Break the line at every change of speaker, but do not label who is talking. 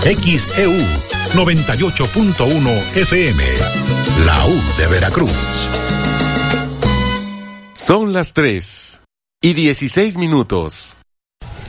XEU 98.1 FM, la U de Veracruz.
Son las 3:16.